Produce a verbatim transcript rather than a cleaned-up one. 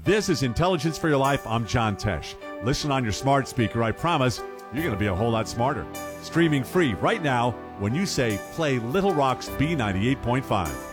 This is Intelligence for Your Life. I'm John Tesh. Listen on your smart speaker. I promise you're going to be a whole lot smarter. Streaming free right now when you say play Little Rock's B ninety-eight point five.